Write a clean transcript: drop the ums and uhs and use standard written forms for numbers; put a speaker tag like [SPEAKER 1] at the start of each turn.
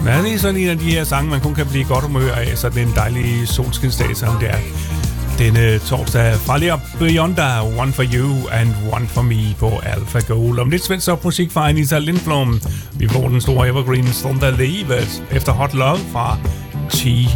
[SPEAKER 1] Ja, det er sådan en af de her sange, man kun kan blive godt humør af. Sådan en dejlig solskinsdag, som det er denne torsdag. Fra Lea Beyonda, One for You and One for Me på Alpha Gold. Om lidt svensk musik fra Anita Lindblom. Vi får den store evergreen Stronda Livet efter Hot Love fra Chi